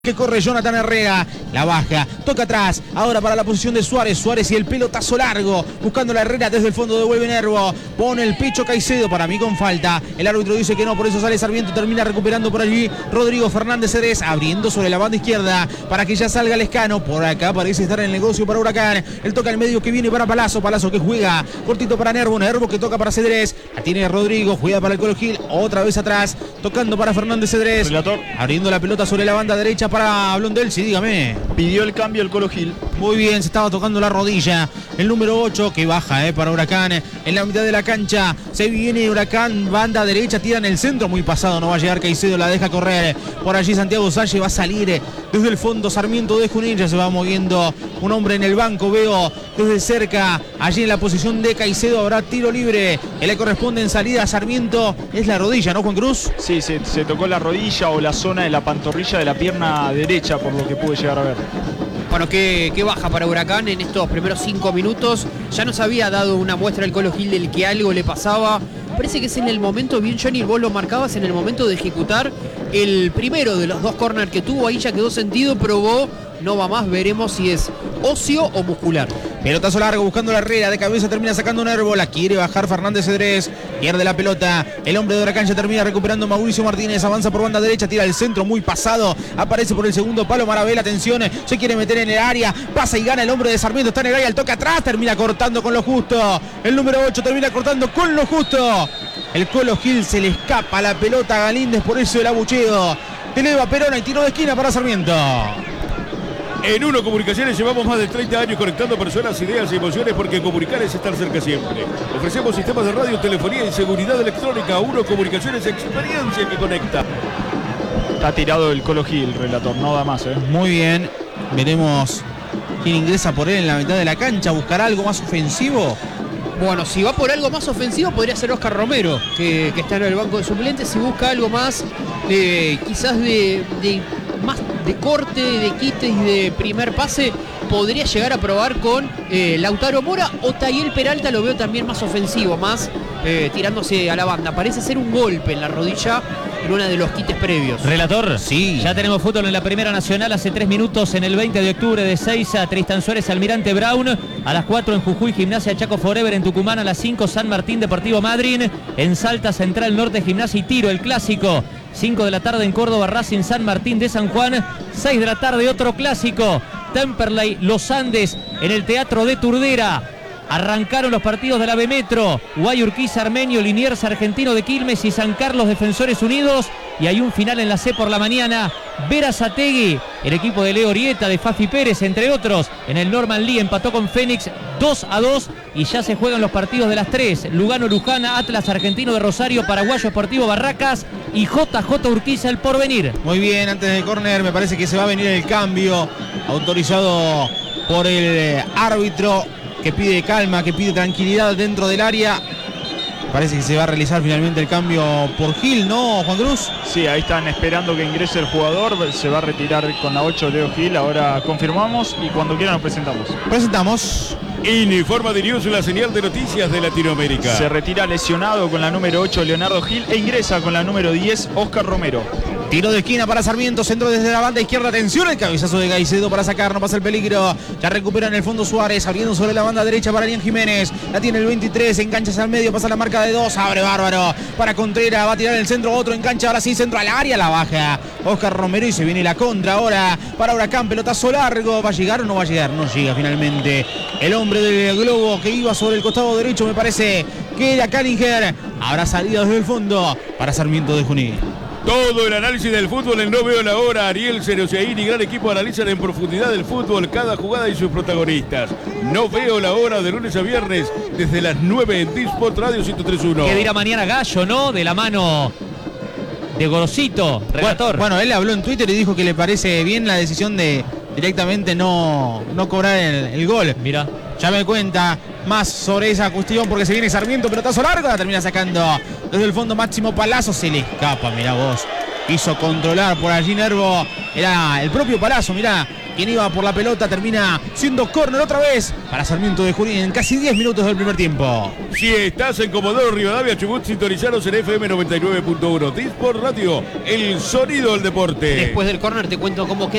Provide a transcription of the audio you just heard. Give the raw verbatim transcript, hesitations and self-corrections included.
Que corre Jonathan Herrera, la baja, toca atrás, ahora para la posición de Suárez, Suárez y el pelotazo largo, buscando la Herrera desde el fondo, devuelve Nervo, pone el pecho Caicedo, para mí con falta, el árbitro dice que no, por eso sale Sarmiento, termina recuperando por allí Rodrigo Fernández Cedrés, abriendo sobre la banda izquierda, para que ya salga Lescano, por acá parece estar en el negocio para Huracán, el toca al medio que viene para Palazzo, Palazzo que juega, cortito para Nervo, Nervo que toca para Cedrés, la tiene Rodrigo, juega para el Colo Gil, otra vez atrás, tocando para Fernández Cedrés, Relator. Abriendo la pelota sobre la banda derecha para Blondel, sí, dígame. Pidió el cambio el Colo Gil. Muy bien, se estaba tocando la rodilla. El número ocho que baja eh, para Huracán. En la mitad de la cancha se viene Huracán, banda derecha, tira en el centro, muy pasado, no va a llegar Caicedo, la deja correr. Por allí Santiago Salle va a salir desde el fondo, Sarmiento de Junín, ya se va moviendo un hombre en el banco, veo desde cerca, allí en la posición de Caicedo habrá tiro libre, que le corresponde en salida a Sarmiento, es la rodilla, ¿no, Juan Cruz? Sí, se, se tocó la rodilla o la zona de la pantorrilla de la pierna derecha, por lo que pude llegar a ver. Bueno, qué, qué baja para Huracán en estos primeros cinco minutos. Ya nos había dado una muestra el Colo Gil del que algo le pasaba. Parece que es en el momento, bien Johnny, vos lo marcabas, en el momento de ejecutar el primero de los dos corners que tuvo. Ahí ya quedó sentido, probó, no va más, veremos si es óseo o muscular. Pelotazo largo buscando la Herrera, de cabeza termina sacando Nervo, la quiere bajar Fernández Cedrés, pierde la pelota, el hombre de Huracán ya termina recuperando Mauricio Martínez, avanza por banda derecha, tira al centro, muy pasado, aparece por el segundo palo, Maravela, atención, se quiere meter en el área, pasa y gana el hombre de Sarmiento, está en el área, el toque atrás, termina cortando con lo justo, el número ocho termina cortando con lo justo, el Colo Gil se le escapa la pelota a Galíndez, por eso el abucheo, eleva Perona y tiro de esquina para Sarmiento. En Uno Comunicaciones llevamos más de treinta años conectando personas, ideas y emociones porque comunicar es estar cerca siempre. Ofrecemos sistemas de radio, telefonía y seguridad electrónica. Uno Comunicaciones, experiencia que conecta. Está tirado el Colo Gil, relator, no da más, ¿eh? Muy bien, veremos quién ingresa por él en la mitad de la cancha, buscará algo más ofensivo. Bueno, si va por algo más ofensivo podría ser Oscar Romero, que, que está en el banco de suplentes. Si busca algo más, eh, quizás de, de más de corte, de quite y de primer pase, podría llegar a probar con eh, Lautaro Mora o Tayel Peralta. Lo veo también más ofensivo, más eh, tirándose a la banda. Parece ser un golpe en la rodilla en uno de los quites previos. Relator, sí. Ya tenemos fútbol en la Primera Nacional hace tres minutos en el veinte de octubre de seis a Tristan Suárez, Almirante Brown. A las cuatro en Jujuy, Gimnasia Chaco Forever. En Tucumán a las cinco, San Martín Deportivo Madryn. En Salta, Central Norte, Gimnasia y Tiro, el clásico. cinco de la tarde en Córdoba, Racing San Martín de San Juan. seis de la tarde, otro clásico. Temperley, Los Andes, en el Teatro de Turdera. Arrancaron los partidos de la B Metro. Guayurquiza, Armenio, Liniers, Argentino de Quilmes y San Carlos, Defensores Unidos. Y hay un final en la C por la mañana. Berazategui, el equipo de Leo Orieta, de Fafi Pérez, entre otros. En el Norman Lee empató con Fénix dos a dos. Y ya se juegan los partidos de las tres. Lugano, Lujana, Atlas Argentino de Rosario, Paraguayo Esportivo Barracas y J J Urquiza, el Porvenir. Muy bien, antes del córner me parece que se va a venir el cambio autorizado por el árbitro, que pide calma, que pide tranquilidad dentro del área. Parece que se va a realizar finalmente el cambio por Gil, ¿no, Juan Cruz? Sí, ahí están esperando que ingrese el jugador. Se va a retirar con la ocho Leo Gil. Ahora confirmamos y cuando quieran nos presentamos. Presentamos. Informa de News, la señal de noticias de Latinoamérica. Se retira lesionado con la número ocho Leonardo Gil e ingresa con la número diez Oscar Romero. Tiro de esquina para Sarmiento, centro desde la banda izquierda, atención, el cabezazo de Caicedo para sacar, no pasa el peligro, ya recupera en el fondo Suárez, abriendo sobre la banda derecha para Arián Jiménez, la tiene el veintitrés, engancha al medio, pasa la marca de dos, abre Bárbaro, para Contreras, va a tirar el centro, otro engancha, ahora sí, centro al área, la baja, Oscar Romero y se viene la contra ahora, para Huracán, pelotazo largo, ¿va a llegar o no va a llegar? No llega finalmente, el hombre del globo que iba sobre el costado derecho, me parece que era Cállinger, habrá salido desde el fondo para Sarmiento de Junín. Todo el análisis del fútbol en No Veo la Hora. Ariel Cerociaín y gran equipo analizan en profundidad el fútbol, cada jugada y sus protagonistas. No Veo la Hora, de lunes a viernes desde las nueve en T-Sport Radio ciento tres punto uno. ¿Qué dirá mañana Gallo, no? De la mano de Gorosito, relator. Bueno, bueno, él habló en Twitter y dijo que le parece bien la decisión de directamente no, no cobrar el, el gol. Mira. Ya me cuenta más sobre esa cuestión porque se viene Sarmiento, pelotazo largo, la termina sacando desde el fondo Máximo Palazzo, se le escapa, mirá vos. Quiso controlar por allí Nervo era el propio Palazzo, mirá, quien iba por la pelota, termina siendo córner otra vez para Sarmiento de Junín en casi diez minutos del primer tiempo. Si estás en Comodoro Rivadavia, Chubut, sintonizaros en F M noventa y nueve punto uno. Disport Radio, el sonido del deporte. Después del córner te cuento cómo queda